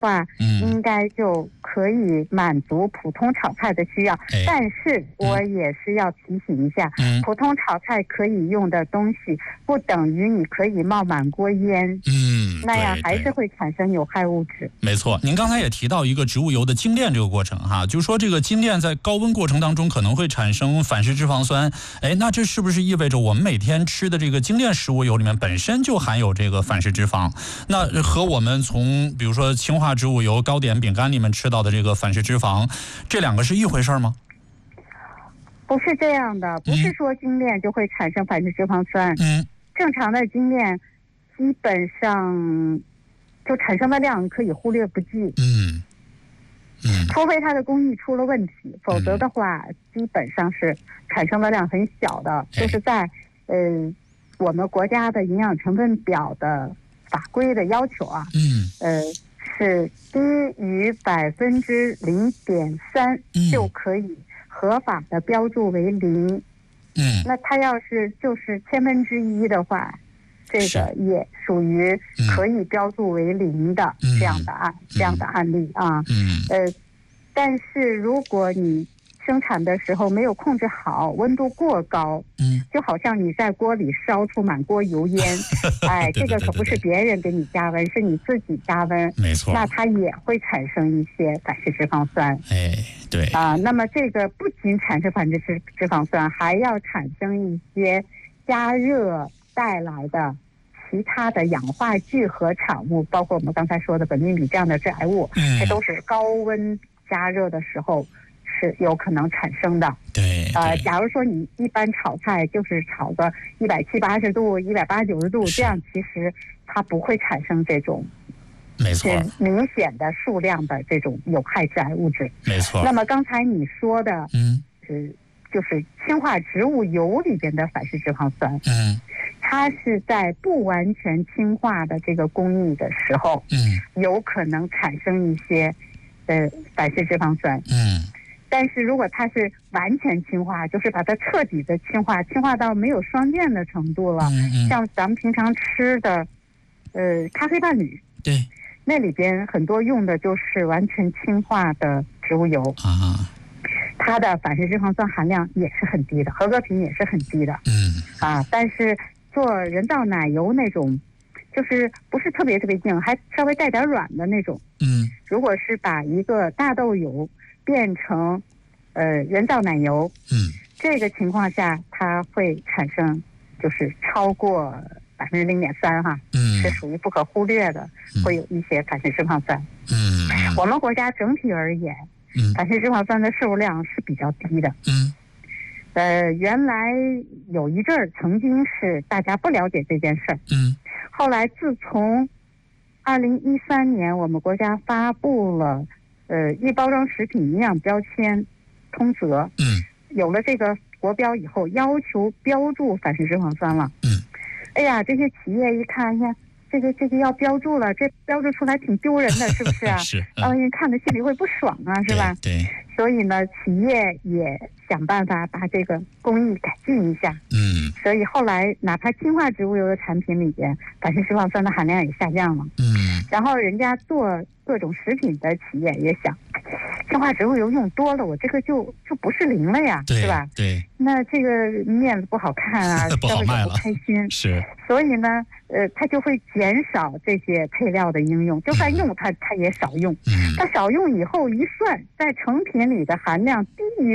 话，应该就可以满足普通炒菜的需要。但是我也是要提醒一下，普通炒菜可以用的东西，不等于你可以冒满锅烟。那样还是会产生有害物质。 没错，您刚才也提到一个植物油的精炼这个过程哈，就是说这个精炼在高温过程当中可能会产生反式脂肪酸。那这是不是意味着我们每天吃的这个精炼食物油里面本身就含有这个反式脂肪？那和我们从比如说氢化植物油、糕点、饼干里面吃到的这个反式脂肪，这两个是一回事吗？ 不是这样的，不是说精炼就会产生反式脂肪酸。正常的精炼基本上就产生的量可以忽略不计。除非它的工艺出了问题，否则的话基本上是产生的量很小的，就是在我们国家的营养成分表的法规的要求啊，是低于0.3%就可以合法的标注为零。那它要是就是1/1000的话，这个也属于可以标注为零的这样的案例啊。但是如果你生产的时候没有控制好，温度过高，就好像你在锅里烧出满锅油烟，这个可不是别人给你加温，是你自己加温， 没错， 那它也会产生一些反式脂肪酸。 对那么这个不仅产生反式脂肪酸，还要产生一些加热带来的其他的氧化聚合产物，包括我们刚才说的苯秘密这样的致癌物，这都是高温加热的时候是有可能产生的。假如说你一般炒菜就是炒个170、180度、180、90度，这样其实它不会产生这种没错明显的数量的这种有害致癌物质。 没错。 那么刚才你说的就是氢化植物油里边的反式脂肪酸，它是在不完全氢化的这个工艺的时候，有可能产生一些反式脂肪酸。但是如果它是完全氢化，就是把它彻底的氢化到没有双键的程度了，像咱们平常吃的咖啡伴侣， 对， 那里边很多用的就是完全氢化的植物油它的反式脂肪酸含量也是很低的，合格品也是很低的。但是做人造奶油那种，就是不是特别硬，还稍微带点软的那种。如果是把一个大豆油变成人造奶油，这个情况下它会产生就是超过0.3%哈，是属于不可忽略的，会有一些反式脂肪酸。我们国家整体而言，反式脂肪酸的摄入量是比较低的。原来有一阵儿曾经是大家不了解这件事儿，后来自从2013年我们国家发布了预包装食品营养标签通则，有了这个国标以后，要求标注反式脂肪酸了。这些企业一看，这个要标注了，这标注出来挺丢人的，是不是啊？ 是， 人看着心里会不爽啊，是吧？ 对。 所以呢，企业也想办法把这个工艺改进一下。所以后来哪怕氢化植物油的产品里边，反式脂肪酸的含量也下降了。然后人家做各种食品的企业也想，氢化植物油用多了，我这个就不是零了呀，是吧？ 对。 那这个面子不好看啊， 不好卖了， 不开心。 是。 所以呢，它就会减少这些配料的应用，就算用它也少用。它少用以后一算，在成品里的含量低于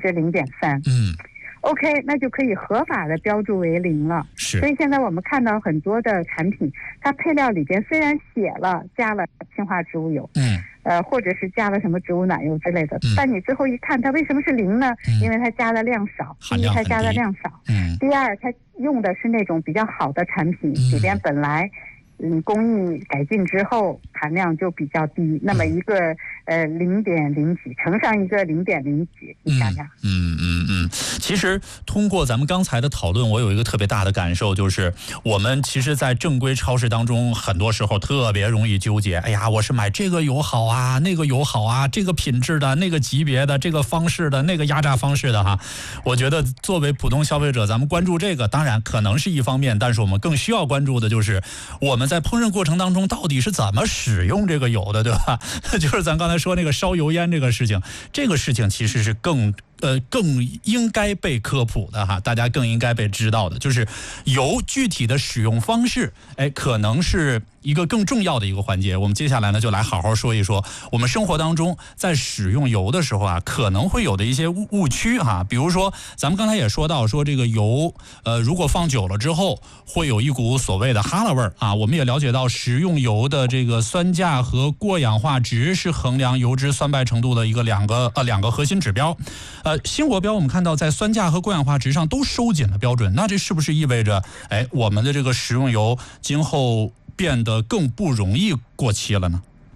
0.3%。OK， 那就可以合法的标注为零了。所以现在我们看到很多的产品，它配料里边虽然写了加了氢化植物油，或者是加了什么植物奶油之类的，但你最后一看，它为什么是零呢？因为它加的量少。第一，它加的量少；第二，它用的是那种比较好的产品，里边本来工艺改进之后含量就比较低，那么一个0.0几乘上一个0.0几，你想想。 其实通过咱们刚才的讨论，我有一个特别大的感受，就是我们其实在正规超市当中很多时候特别容易纠结，我是买这个油好啊，那个油好啊，这个品质的，那个级别的，这个方式的，那个压榨方式的哈。我觉得作为普通消费者，咱们关注这个当然可能是一方面，但是我们更需要关注的就是我们在烹饪过程当中到底是怎么使用这个油的，对吧？就是咱刚才说那个烧油烟这个事情，这个事情其实是更应该被科普的哈，大家更应该被知道的，就是油具体的使用方式，可能是一个更重要的一个环节。我们接下来呢，就来好好说一说我们生活当中在使用油的时候啊，可能会有的一些误区哈。比如说，咱们刚才也说到说这个油，如果放久了之后，会有一股所谓的哈喇味儿啊。我们也了解到，食用油的这个酸价和过氧化值是衡量油脂酸败程度的两个核心指标。新国标我们看到在酸价和过氧化值上都收紧了标准，那这是不是意味着我们的这个食用油今后变得更不容易过期了呢？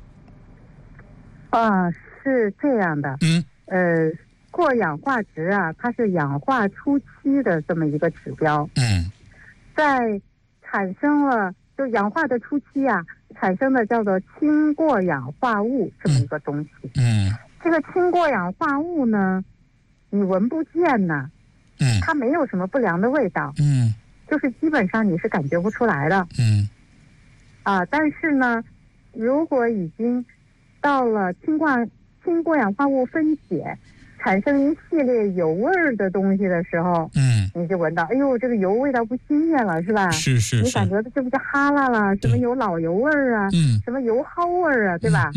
是这样的。过氧化值啊，它是氧化初期的这么一个指标。在产生了就氧化的初期啊，产生的叫做氢过氧化物这么一个东西。这个氢过氧化物呢，你闻不见呢，它没有什么不良的味道，就是基本上你是感觉不出来的，但是呢，如果已经到了氢过氧化物分解，产生一系列有味儿的东西的时候，你就闻到，哎呦，这个油味道不新鲜了，是吧？ 是， 你感觉这不是哈喇了，什么有老油味儿啊，什么油蒿味儿啊，对吧？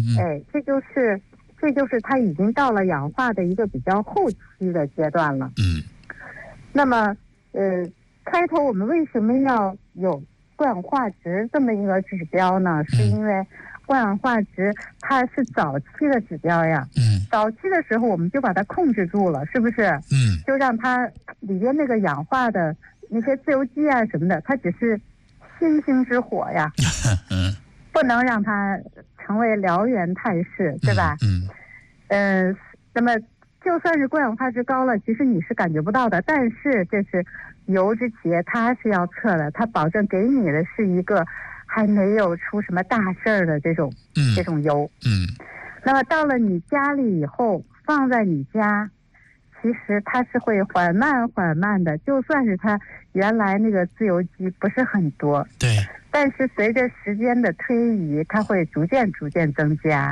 这就是它已经到了氧化的一个比较后期的阶段了。那么开头我们为什么要有过氧化值这么一个指标呢？是因为过氧化值它是早期的指标呀。早期的时候我们就把它控制住了，是不是？就让它里边那个氧化的那些自由基啊什么的，它只是星星之火呀。不能让它成为燎原态势，对吧？那么就算是过氧化值高了，其实你是感觉不到的。但是这是油脂企业它是要测的，它保证给你的是一个还没有出什么大事儿的这种油。那么到了你家里以后，放在你家，其实它是会缓慢的，就算是它原来那个自由基不是很多， 对， 但是随着时间的推移，它会逐渐增加。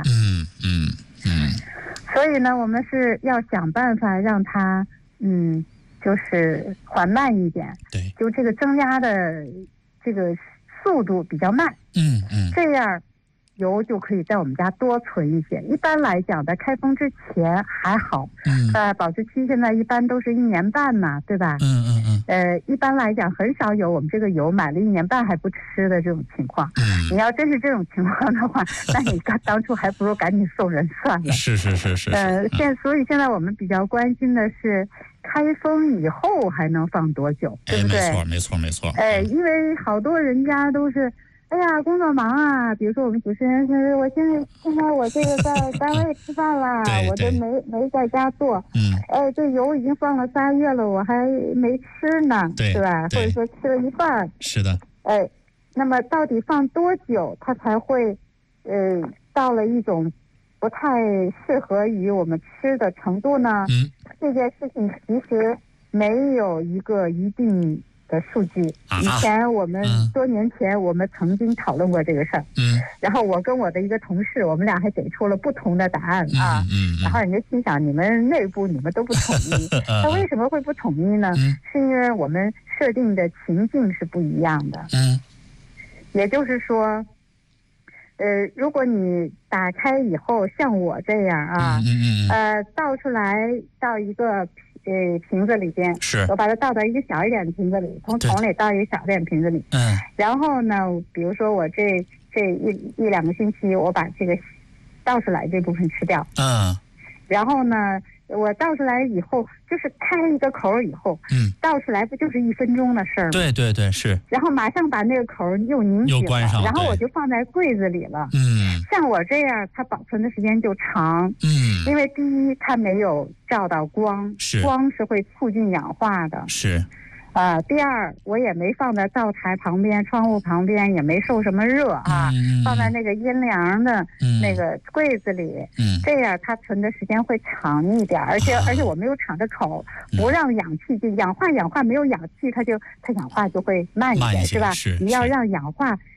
所以呢，我们是要想办法让它就是缓慢一点， 对， 就这个增加的这个速度比较慢。这样油就可以在我们家多存一些。一般来讲，在开封之前还好，保质期现在一般都是1年半嘛，对吧？一般来讲很少有我们这个油买了1年半还不吃的这种情况。你要真是这种情况的话，那你当初还不如赶紧送人算了。 是。 所以现在我们比较关心的是开封以后还能放多久，对不对？ 没错。 因为好多人家都是。哎呀，工作忙啊！比如说我们主持人是，我现在我这个在单位吃饭啦，我都没在家做。这油已经放了3月了，我还没吃呢，对吧？或者说吃了一半。 是的。 那么到底放多久，它才会到了一种不太适合于我们吃的程度呢？这件事情其实没有一个一定的数据。以前我们多年前我们曾经讨论过这个事儿，然后我跟我的一个同事，我们俩还给出了不同的答案啊。然后人家心想，你们内部你们都不统一，那为什么会不统一呢？是因为我们设定的情境是不一样的。也就是说，如果你打开以后像我这样啊，倒出来到一个瓶子里边， 是我把它倒到一个小一点的瓶子里，从桶里倒一个小一点的瓶子里。然后呢，比如说我这一两个星期，我把这个倒出来这部分吃掉。然后呢，我倒出来以后，就是开了一个口以后，倒出来不就是1分钟的事儿吗？ 对，是。 然后马上把那个口又拧紧了，然后我就放在柜子里了。像我这样，它保存的时间就长。因为第一，它没有照到光，光是会促进氧化的。 是。 第二，我也没放在灶台旁边、窗户旁边，也没受什么热啊，放在那个阴凉的那个柜子里，这样它存的时间会长一点，而且我没有敞着口，不让氧气进，氧化没有氧气，它氧化就会慢一点，是吧？你要让氧化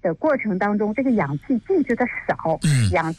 的过程当中，这个氧气进去的少，氧气